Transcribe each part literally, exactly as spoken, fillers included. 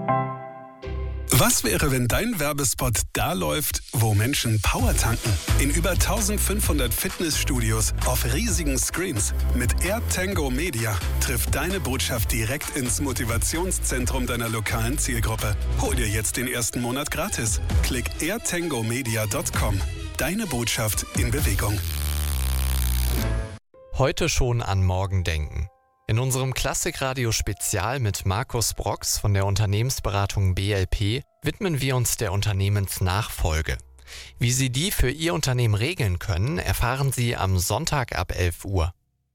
Was wäre, wenn dein Werbespot da läuft, wo Menschen Power tanken? In über eintausendfünfhundert Fitnessstudios auf riesigen Screens. Mit AirTango Media trifft deine Botschaft direkt ins Motivationszentrum deiner lokalen Zielgruppe. Hol dir jetzt den ersten Monat gratis. Klick air tango media punkt com. Deine Botschaft in Bewegung. Heute schon an morgen denken. In unserem Klassikradio-Spezial mit Markus Brox von der Unternehmensberatung B L P widmen wir uns der Unternehmensnachfolge. Wie Sie die für Ihr Unternehmen regeln können, erfahren Sie am Sonntag ab elf Uhr.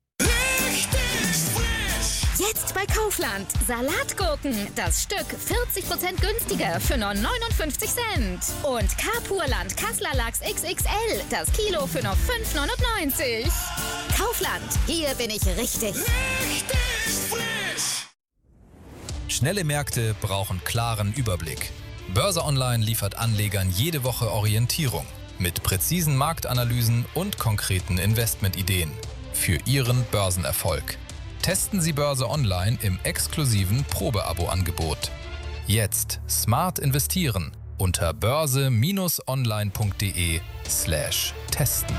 Jetzt bei Kaufland. Salatgurken. Das Stück vierzig Prozent günstiger für nur neunundfünfzig Cent. Und Carpurland Kassler Lachs X X L. Das Kilo für nur fünf neunundneunzig. Kaufland. Hier bin ich richtig. Richtig frisch. Schnelle Märkte brauchen klaren Überblick. Börse Online liefert Anlegern jede Woche Orientierung mit präzisen Marktanalysen und konkreten Investmentideen für Ihren Börsenerfolg. Testen Sie Börse Online im exklusiven Probeabo-Angebot. Jetzt smart investieren unter börse-online.de slash testen.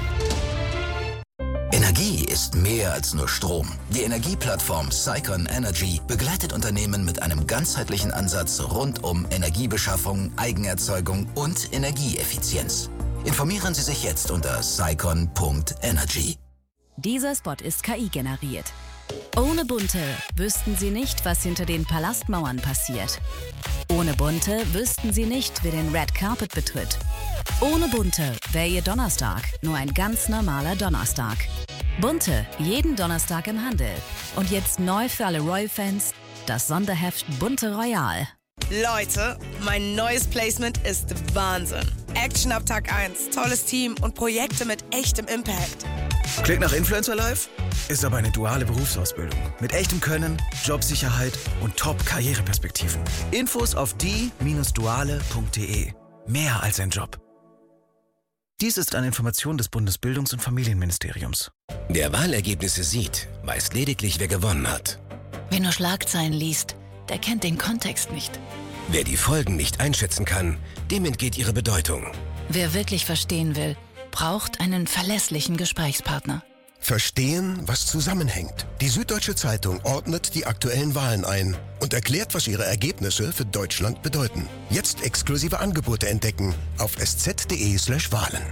Energie ist mehr als nur Strom. Die Energieplattform Cycon Energy begleitet Unternehmen mit einem ganzheitlichen Ansatz rund um Energiebeschaffung, Eigenerzeugung und Energieeffizienz. Informieren Sie sich jetzt unter cycon punkt energy. Dieser Spot ist K I generiert. Ohne Bunte wüssten Sie nicht, was hinter den Palastmauern passiert. Ohne Bunte wüssten Sie nicht, wer den Red Carpet betritt. Ohne Bunte wäre Ihr Donnerstag nur ein ganz normaler Donnerstag. Bunte, jeden Donnerstag im Handel. Und jetzt neu für alle Royal-Fans, das Sonderheft Bunte Royal. Leute, mein neues Placement ist Wahnsinn. Action ab Tag eins, tolles Team und Projekte mit echtem Impact. Klingt nach Influencer Life? Ist aber eine duale Berufsausbildung. Mit echtem Können, Jobsicherheit und Top-Karriereperspektiven. Infos auf die Bindestrich duale punkt de. Mehr als ein Job. Dies ist eine Information des Bundesbildungs- und Familienministeriums. Wer Wahlergebnisse sieht, weiß lediglich, wer gewonnen hat. Wer nur Schlagzeilen liest, der kennt den Kontext nicht. Wer die Folgen nicht einschätzen kann, dem entgeht ihre Bedeutung. Wer wirklich verstehen will, braucht einen verlässlichen Gesprächspartner. Verstehen, was zusammenhängt. Die Süddeutsche Zeitung ordnet die aktuellen Wahlen ein und erklärt, was ihre Ergebnisse für Deutschland bedeuten. Jetzt exklusive Angebote entdecken auf sz.de slash Wahlen.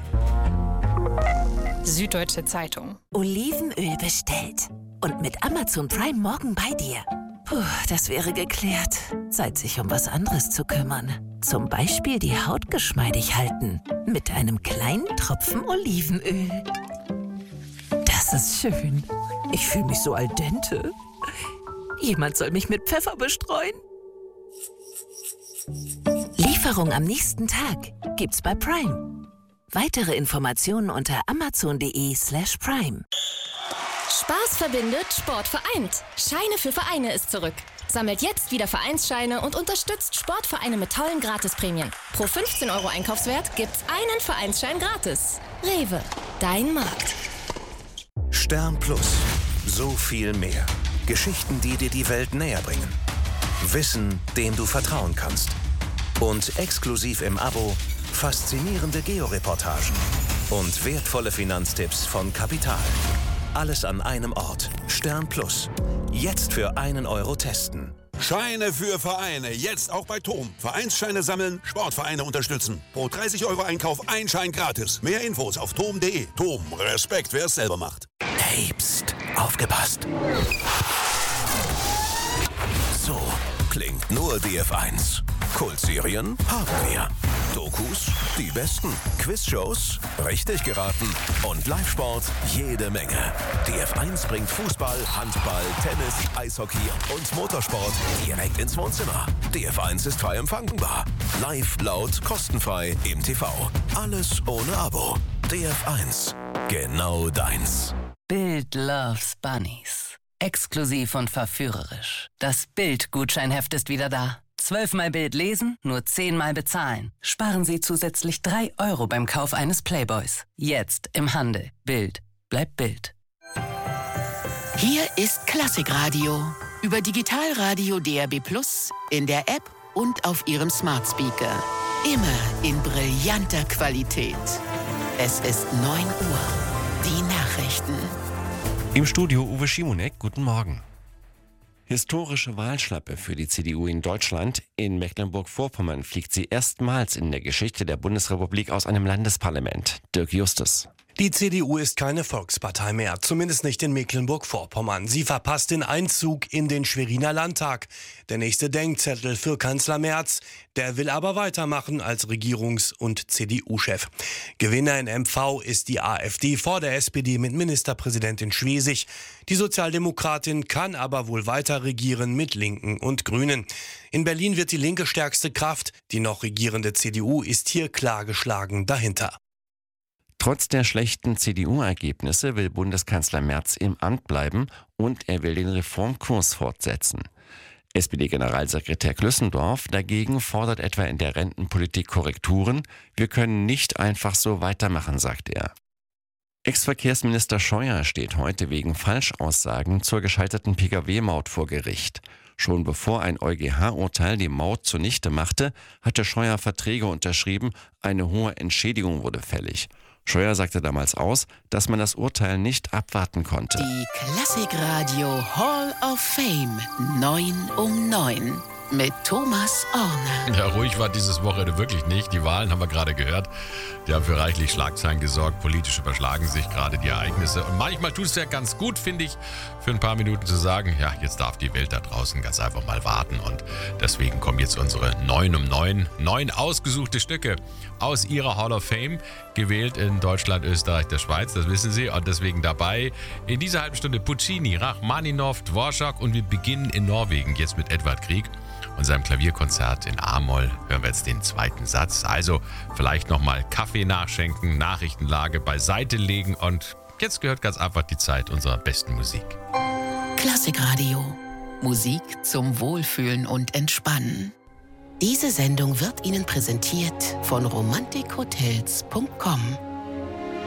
Süddeutsche Zeitung. Olivenöl bestellt. Und mit Amazon Prime morgen bei dir. Puh, das wäre geklärt. Zeit, sich um was anderes zu kümmern. Zum Beispiel die Haut geschmeidig halten. Mit einem kleinen Tropfen Olivenöl. Das ist schön. Ich fühle mich so al dente. Jemand soll mich mit Pfeffer bestreuen. Lieferung am nächsten Tag gibt's bei Prime. Weitere Informationen unter amazon.de slash Prime. Spaß verbindet, Sport vereint. Scheine für Vereine ist zurück. Sammelt jetzt wieder Vereinsscheine und unterstützt Sportvereine mit tollen Gratisprämien. Pro fünfzehn Euro Einkaufswert gibt's einen Vereinsschein gratis. Rewe, dein Markt. Stern Plus. So viel mehr. Geschichten, die dir die Welt näher bringen. Wissen, dem du vertrauen kannst. Und exklusiv im Abo faszinierende Georeportagen und wertvolle Finanztipps von Kapital. Alles an einem Ort. Stern Plus. Jetzt für einen Euro testen. Scheine für Vereine. Jetzt auch bei Tom. Vereinsscheine sammeln, Sportvereine unterstützen. Pro dreißig Euro Einkauf ein Schein gratis. Mehr Infos auf tom punkt de. Tom, Respekt, wer es selber macht. Hey, pst, aufgepasst. So klingt nur D F eins. Kultserien haben wir. Dokus, die besten. Quizshows, richtig geraten. Und Live-Sport, jede Menge. D F eins bringt Fußball, Handball, Tennis, Eishockey und Motorsport direkt ins Wohnzimmer. D F eins ist frei empfangbar. Live, laut, kostenfrei im T V. Alles ohne Abo. D F eins. Genau deins. Bild loves Bunnies. Exklusiv und verführerisch. Das Bild-Gutscheinheft ist wieder da. Zwölfmal Bild lesen, nur zehnmal bezahlen. Sparen Sie zusätzlich drei Euro beim Kauf eines Playboys. Jetzt im Handel. Bild bleibt Bild. Hier ist Klassikradio. Über Digitalradio D A B plus, in der App und auf Ihrem Smart Speaker. Immer in brillanter Qualität. Es ist neun Uhr. Die Nachrichten. Im Studio Uwe Schimonek, guten Morgen. Historische Wahlschlappe für die C D U in Deutschland. In Mecklenburg-Vorpommern fliegt sie erstmals in der Geschichte der Bundesrepublik aus einem Landesparlament. Dirk Justus. Die C D U ist keine Volkspartei mehr, zumindest nicht in Mecklenburg-Vorpommern. Sie verpasst den Einzug in den Schweriner Landtag. Der nächste Denkzettel für Kanzler Merz, der will aber weitermachen als Regierungs- und C D U-Chef. Gewinner in M V ist die AfD vor der S P D mit Ministerpräsidentin Schwesig. Die Sozialdemokratin kann aber wohl weiter regieren mit Linken und Grünen. In Berlin wird die Linke stärkste Kraft. Die noch regierende C D U ist hier klar geschlagen dahinter. Trotz der schlechten C D U-Ergebnisse will Bundeskanzler Merz im Amt bleiben und er will den Reformkurs fortsetzen. S P D-Generalsekretär Klüssendorf dagegen fordert etwa in der Rentenpolitik Korrekturen. Wir können nicht einfach so weitermachen, sagt er. Ex-Verkehrsminister Scheuer steht heute wegen Falschaussagen zur gescheiterten Pkw-Maut vor Gericht. Schon bevor ein EuGH-Urteil die Maut zunichte machte, hatte Scheuer Verträge unterschrieben, eine hohe Entschädigung wurde fällig. Scheuer sagte damals aus, dass man das Urteil nicht abwarten konnte. Die Klassikradio Hall of Fame neun um neun mit Thomas Orner. Ja, ruhig war dieses Wochenende wirklich nicht. Die Wahlen haben wir gerade gehört. Die haben für reichlich Schlagzeilen gesorgt. Politisch überschlagen sich gerade die Ereignisse. Und manchmal tut es ja ganz gut, finde ich, für ein paar Minuten zu sagen, ja, jetzt darf die Welt da draußen ganz einfach mal warten. Und deswegen kommen jetzt unsere neun um neun, neun ausgesuchte Stücke aus ihrer Hall of Fame, gewählt in Deutschland, Österreich, der Schweiz, das wissen Sie. Und deswegen dabei in dieser halben Stunde Puccini, Rachmaninow, Dvorak und wir beginnen in Norwegen jetzt mit Edvard Grieg und seinem Klavierkonzert in A-Moll. Hören wir jetzt den zweiten Satz. Also vielleicht nochmal Kaffee nachschenken, Nachrichtenlage beiseite legen und jetzt gehört ganz einfach die Zeit unserer besten Musik. Klassikradio. Musik zum Wohlfühlen und Entspannen. Diese Sendung wird Ihnen präsentiert von romantik hotels punkt com.